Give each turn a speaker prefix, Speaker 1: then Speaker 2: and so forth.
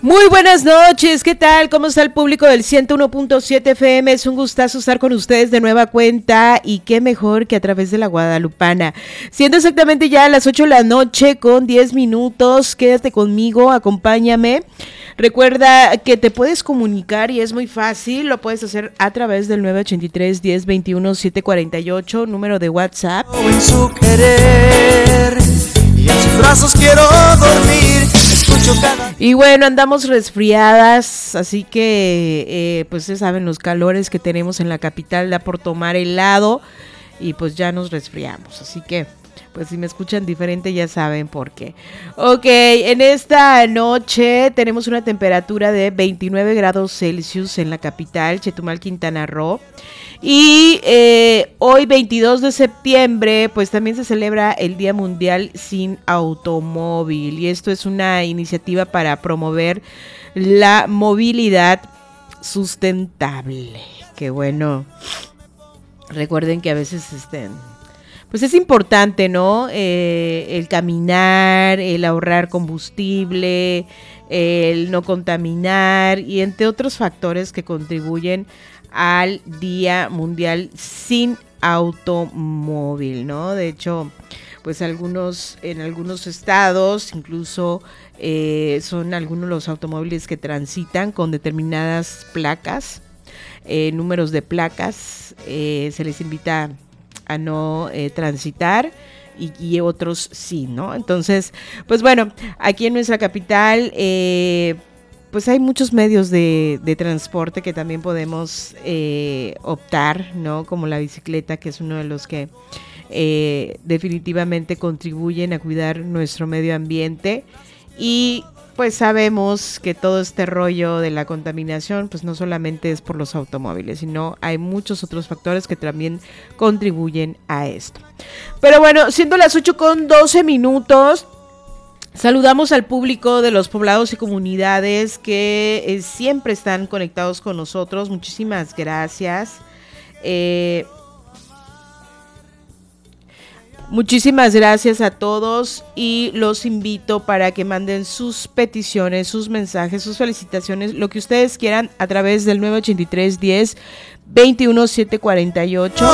Speaker 1: Muy buenas noches, ¿qué tal? ¿Cómo está el público del 101.7 FM? Es un gustazo estar con ustedes de nueva cuenta y qué mejor que a través de la Guadalupana. Siendo exactamente ya a las 8 de la noche con 10 minutos, quédate conmigo, acompáñame. Recuerda que te puedes comunicar y es muy fácil, lo puedes hacer a través del 983 10 21 748, número de WhatsApp.
Speaker 2: En su querer y en sus brazos quiero dormir.
Speaker 1: Y bueno, andamos resfriadas, así que pues ya saben los calores que tenemos en la capital, da por tomar helado y pues ya nos resfriamos, así que pues si me escuchan diferente ya saben por qué. Ok, en esta noche tenemos una temperatura de 29 grados Celsius en la capital, Chetumal, Quintana Roo. Y hoy 22 de septiembre pues también se celebra el Día Mundial sin Automóvil, y esto es una iniciativa para promover la movilidad sustentable. Que bueno, recuerden que a veces pues es importante, ¿no? El caminar, el ahorrar combustible, el no contaminar y entre otros factores que contribuyen al Día Mundial sin Automóvil, ¿no? De hecho, pues en algunos estados incluso son algunos los automóviles que transitan con determinadas placas, números de placas, se les invita a no transitar y otros sí, ¿no? Entonces, pues bueno, aquí en nuestra capital pues hay muchos medios de transporte que también podemos optar, ¿no? Como la bicicleta, que es uno de los que definitivamente contribuyen a cuidar nuestro medio ambiente. Y pues sabemos que todo este rollo de la contaminación pues no solamente es por los automóviles, sino hay muchos otros factores que también contribuyen a esto. Pero bueno, siendo las 8:12, saludamos al público de los poblados y comunidades que siempre están conectados con nosotros. Muchísimas gracias. Muchísimas gracias a todos y los invito para que manden sus peticiones, sus mensajes, sus felicitaciones, lo que ustedes quieran a través del 983 10 21 748.